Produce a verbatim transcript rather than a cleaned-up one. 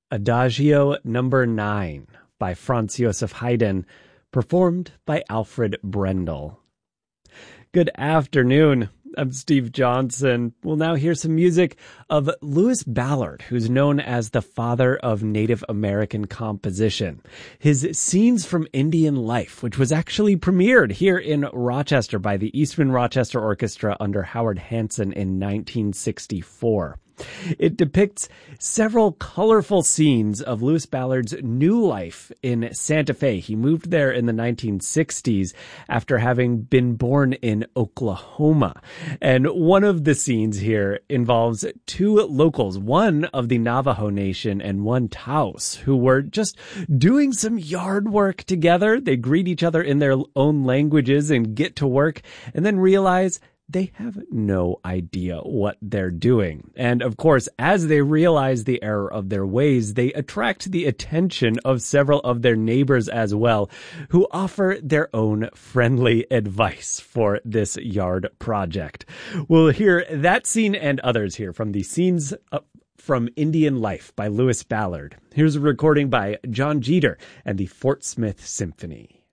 Adagio number nine by Franz Joseph Haydn, performed by Alfred Brendel. Good afternoon. I'm Steve Johnson. We'll now hear some music of Lewis Ballard, who's known as the father of Native American composition. His Scenes from Indian Life, which was actually premiered here in Rochester by the Eastman Rochester Orchestra under Howard Hanson in nineteen sixty-four. It depicts several colorful scenes of Lewis Ballard's new life in Santa Fe. He moved there in the nineteen sixties after having been born in Oklahoma. And one of the scenes here involves two locals, one of the Navajo Nation and one Taos, who were just doing some yard work together. They greet each other in their own languages and get to work and then realize they have no idea what they're doing. And of course, as they realize the error of their ways, they attract the attention of several of their neighbors as well, who offer their own friendly advice for this yard project. We'll hear that scene and others here from the Scenes from Indian Life by Lewis Ballard. Here's a recording by John Jeter and the Fort Smith Symphony.